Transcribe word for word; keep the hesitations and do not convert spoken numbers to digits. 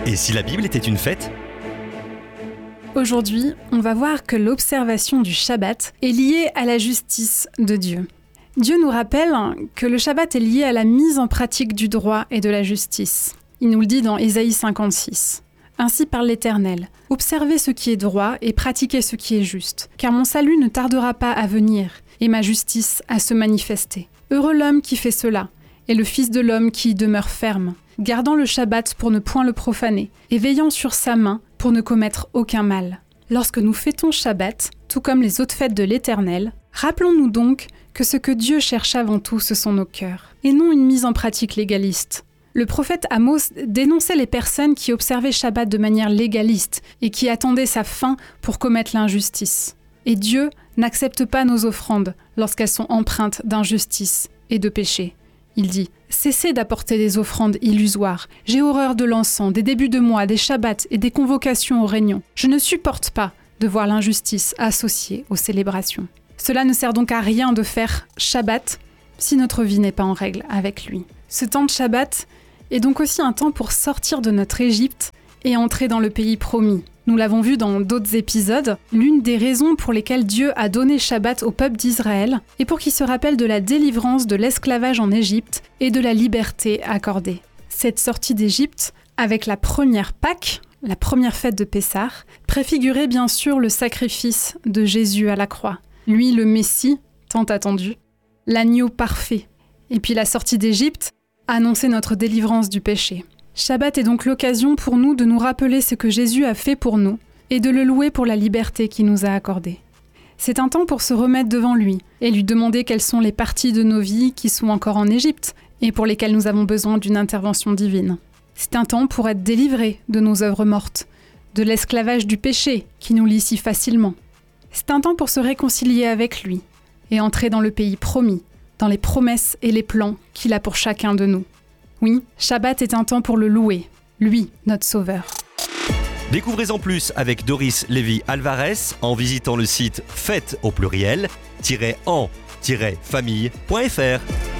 Et si la Bible était une fête ? Aujourd'hui, on va voir que l'observation du Shabbat est liée à la justice de Dieu. Dieu nous rappelle que le Shabbat est lié à la mise en pratique du droit et de la justice. Il nous le dit dans Ésaïe cinquante-six. Ainsi parle l'Éternel. Observez ce qui est droit et pratiquez ce qui est juste, car mon salut ne tardera pas à venir et ma justice à se manifester. Heureux l'homme qui fait cela, et le Fils de l'homme qui y demeure ferme, gardant le Shabbat pour ne point le profaner, et veillant sur sa main pour ne commettre aucun mal. Lorsque nous fêtons Shabbat, tout comme les autres fêtes de l'Éternel, rappelons-nous donc que ce que Dieu cherche avant tout, ce sont nos cœurs, et non une mise en pratique légaliste. Le prophète Amos dénonçait les personnes qui observaient Shabbat de manière légaliste et qui attendaient sa fin pour commettre l'injustice. Et Dieu n'accepte pas nos offrandes lorsqu'elles sont empreintes d'injustice et de péché. Il dit « Cessez d'apporter des offrandes illusoires. J'ai horreur de l'encens, des débuts de mois, des shabbats et des convocations aux réunions. Je ne supporte pas de voir l'injustice associée aux célébrations. » Cela ne sert donc à rien de faire Shabbat si notre vie n'est pas en règle avec lui. Ce temps de Shabbat est donc aussi un temps pour sortir de notre Égypte et entrer dans le pays promis. Nous l'avons vu dans d'autres épisodes, l'une des raisons pour lesquelles Dieu a donné Shabbat au peuple d'Israël est pour qu'il se rappelle de la délivrance de l'esclavage en Égypte et de la liberté accordée. Cette sortie d'Égypte, avec la première Pâque, la première fête de Pessah, préfigurait bien sûr le sacrifice de Jésus à la croix. Lui, le Messie, tant attendu, l'agneau parfait. Et puis la sortie d'Égypte annonçait notre délivrance du péché. Shabbat est donc l'occasion pour nous de nous rappeler ce que Jésus a fait pour nous et de le louer pour la liberté qu'il nous a accordée. C'est un temps pour se remettre devant lui et lui demander quelles sont les parties de nos vies qui sont encore en Égypte et pour lesquelles nous avons besoin d'une intervention divine. C'est un temps pour être délivré de nos œuvres mortes, de l'esclavage du péché qui nous lie si facilement. C'est un temps pour se réconcilier avec lui et entrer dans le pays promis, dans les promesses et les plans qu'il a pour chacun de nous. Oui, Shabbat est un temps pour le louer, lui, notre Sauveur. Découvrez en plus avec Doris Lévy-Alvarez en visitant le site fête au pluriel, en famille point f r.